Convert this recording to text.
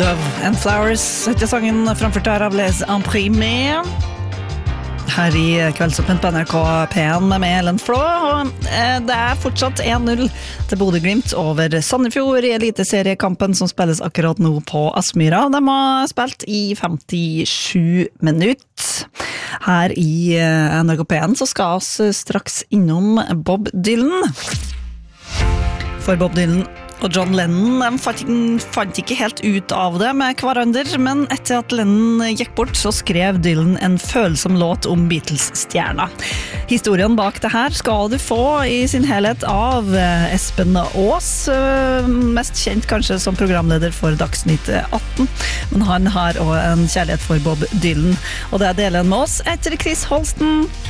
Dove and Flowers heter sangen framført her av Les Imprimés. Her i Kveldsåpent på NRK P1 med meg, Ellen Flå, og det fortsatt 1-0 til Bodø/Glimt over Sandefjord i eliteseriekampen som spilles akkurat nå på Aspmyra. De har spilt i 57 minutter. Her i NRK P1 så skal vi straks innom Bob Dylan. For Bob Dylan og John Lennon fant ikke helt ut av det med hverandre, men etter at Lennon gikk bort, så skrev Dylan en følsom låt om Beatles-stjerna. Historien bak det her skal du få i sin helhet av Espen Aas, mest kjent kanskje som programleder for Dagsnytt 18, men han har også en kjærlighet for Bob Dylan, og det deler han med oss etter Chris Holsten.